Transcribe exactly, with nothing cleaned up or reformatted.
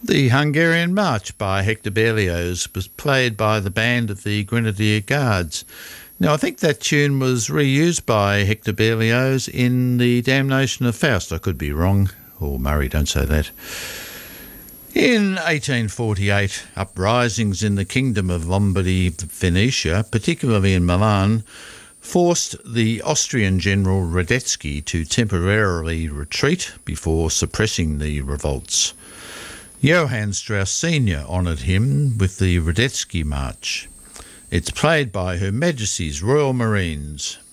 The Hungarian March by Hector Berlioz was played by the band of the Grenadier Guards. Now, I think that tune was reused by Hector Berlioz in The Damnation of Faust. I could be wrong. Oh, Murray, don't say that. In eighteen forty-eight, uprisings in the Kingdom of Lombardy, Venetia, particularly in Milan, forced the Austrian general Radetzky to temporarily retreat before suppressing the revolts. Johann Strauss Senior honoured him with the Radetzky March. It's played by Her Majesty's Royal Marines.